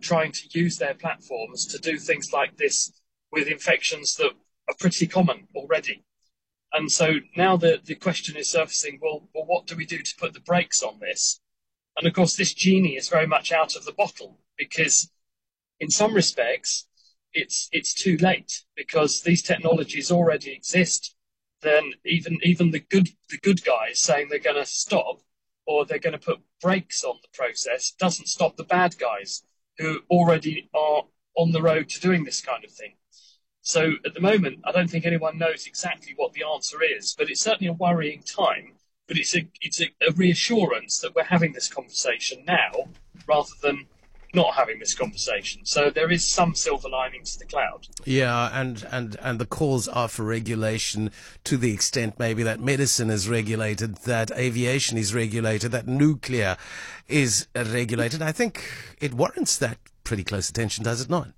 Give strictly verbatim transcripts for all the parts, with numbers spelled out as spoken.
trying to use their platforms to do things like this with infections that are pretty common already. And so now the, the question is surfacing, well, well, what do we do to put the brakes on this? And of course, this genie is very much out of the bottle, because in some respects, it's it's too late, because these technologies already exist. Then even even the good the good guys saying they're going to stop or they're going to put brakes on the process doesn't stop the bad guys who already are on the road to doing this kind of thing. So at the moment, I don't think anyone knows exactly what the answer is, but it's certainly a worrying time. But it's a it's a, a reassurance that we're having this conversation now rather than not having this conversation. So there is some silver lining to the cloud. Yeah, and, and, and the calls are for regulation to the extent maybe that medicine is regulated, that aviation is regulated, that nuclear is regulated. I think it warrants that pretty close attention, does it not?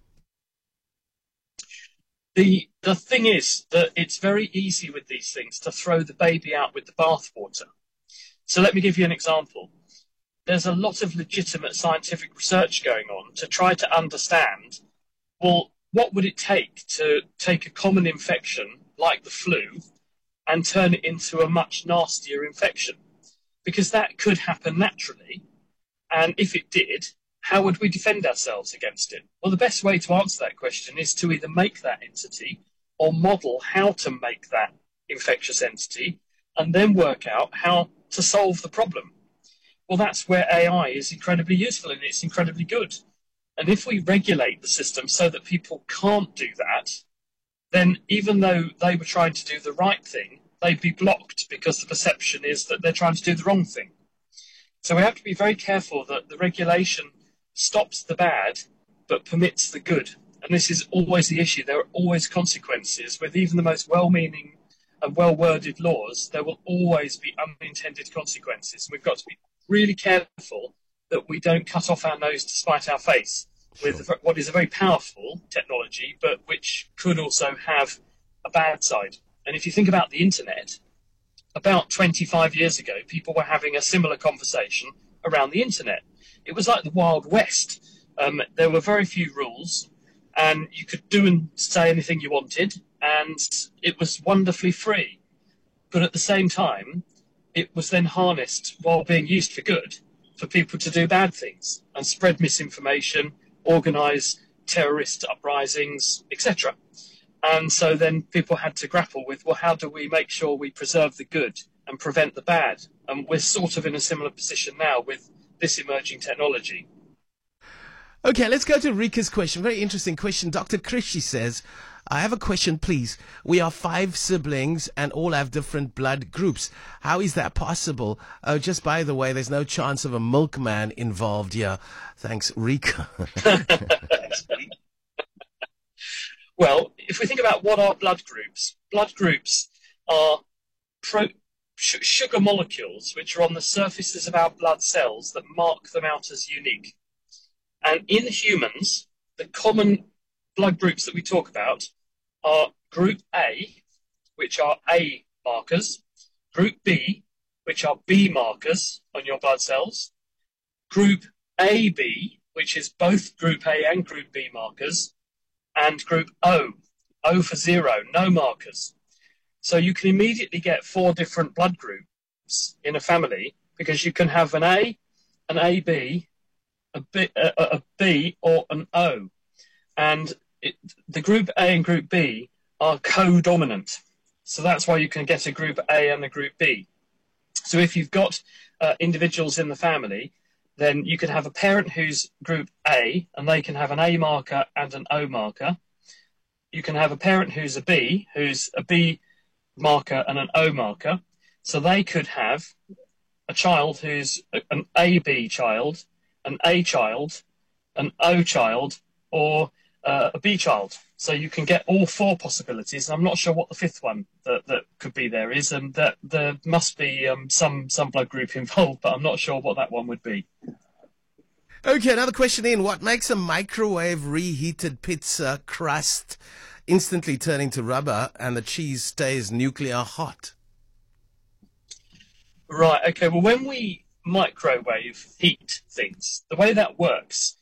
The the thing is that it's very easy with these things to throw the baby out with the bathwater. So let me give you an example. There's a lot of legitimate scientific research going on to try to understand, well, what would it take to take a common infection like the flu and turn it into a much nastier infection? Because that could happen naturally. And if it did, how would we defend ourselves against it? Well, the best way to answer that question is to either make that entity or model how to make that infectious entity and then work out how to solve the problem. Well, that's where A I is incredibly useful and it's incredibly good. And if we regulate the system so that people can't do that, then even though they were trying to do the right thing, they'd be blocked because the perception is that they're trying to do the wrong thing. So we have to be very careful that the regulation stops the bad but permits the good. And this is always the issue. There are always consequences. With even the most well-meaning and well-worded laws, there will always be unintended consequences. We've got to be really careful that we don't cut off our nose to spite our face with sure. what is a very powerful technology, but which could also have a bad side. And if you think about the internet, about twenty-five years ago, people were having a similar conversation around the internet. It was like the Wild West. Um, there were very few rules, and you could do and say anything you wanted, and it was wonderfully free. But at the same time, it was then harnessed while being used for good for people to do bad things and spread misinformation, organise terrorist uprisings, et cetera. And so then people had to grapple with, well, how do we make sure we preserve the good and prevent the bad? And we're sort of in a similar position now with this emerging technology. Okay, let's go to Rika's question. Very interesting question. Doctor Krishi says, I have a question, please. We are five siblings and all have different blood groups. How is that possible? Oh, just by the way, there's no chance of a milkman involved here. Thanks, Rika. Well, if we think about what are blood groups, blood groups are pro- sh- sugar molecules which are on the surfaces of our blood cells that mark them out as unique. And in humans, the common blood groups that we talk about are Group A, which are A markers, Group B, which are B markers on your blood cells, Group A B, which is both Group A and Group B markers, and Group O, O for zero, no markers. So you can immediately get four different blood groups in a family because you can have an A, an A B, a B, a, a B or an O. And it, the Group A and Group B are co-dominant. So that's why you can get a Group A and a Group B. So if you've got uh, individuals in the family, then you can have a parent who's Group A, and they can have an A marker and an O marker. You can have a parent who's a B, who's a B marker and an O marker. So they could have a child who's an A B child, an A child, an O child, or uh, a B child. So you can get all four possibilities. I'm not sure what the fifth one that, that could be there is, and that there must be um, some some blood group involved, but I'm not sure what that one would be. Okay, another question in. What makes a microwave reheated pizza crust instantly turning to rubber and the cheese stays nuclear hot? Right, okay, well, when we microwave heat things, the way that works